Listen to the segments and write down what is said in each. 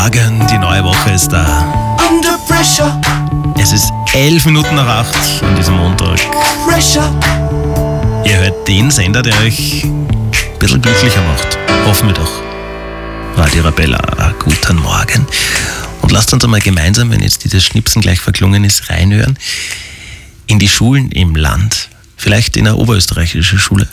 Morgen, die neue Woche ist da. Under pressure, Es ist 11 Minuten nach 8 an diesem Montag. pressure. Ihr hört den Sender, der euch ein bisschen glücklicher macht. Hoffen wir doch. Radio Arabella, guten Morgen. Und lasst uns einmal gemeinsam, wenn jetzt dieses Schnipsen gleich verklungen ist, reinhören in die Schulen im Land. Vielleicht in eine oberösterreichische Schule.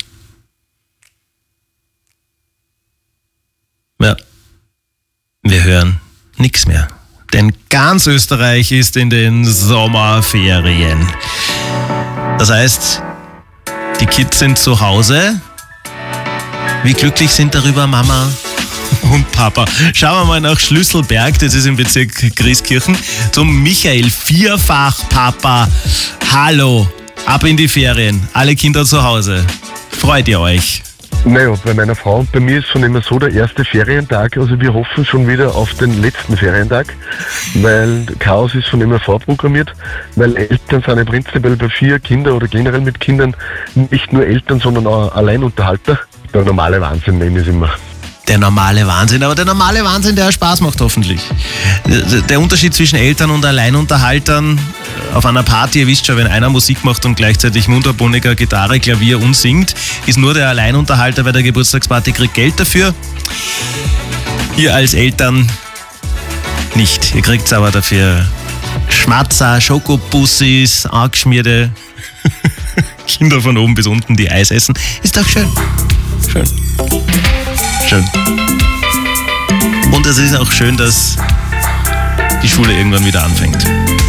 Ja, wir hören nichts mehr. Denn ganz Österreich ist in den Sommerferien. Das heißt, die Kids sind zu Hause. Wie glücklich sind darüber Mama und Papa. Schauen wir mal nach Schlüsselberg, das ist im Bezirk Grieskirchen, zum Michael, Vierfach-Papa. Hallo, ab in die Ferien, alle Kinder zu Hause. Freut ihr euch? Naja, bei meiner Frau und bei mir ist schon immer so der erste Ferientag, also wir hoffen schon wieder auf den letzten Ferientag, weil Chaos ist schon immer vorprogrammiert, weil Eltern sind ja prinzipiell bei 4 Kindern oder generell mit Kindern nicht nur Eltern, sondern auch Alleinunterhalter. Der normale Wahnsinn nenne ich es immer. Der normale Wahnsinn, aber der normale Wahnsinn, der Spaß macht hoffentlich. Der Unterschied zwischen Eltern und Alleinunterhaltern auf einer Party, ihr wisst schon, wenn einer Musik macht und gleichzeitig Mundharmonika, Gitarre, Klavier und singt, ist nur der Alleinunterhalter bei der Geburtstagsparty, kriegt Geld dafür. Ihr als Eltern nicht. Ihr kriegt aber dafür Schmatzer, Schokobussis, angeschmierte Kinder von oben bis unten, die Eis essen. Ist doch schön. Schön. Schön. Und es ist auch schön, dass die Schule irgendwann wieder anfängt.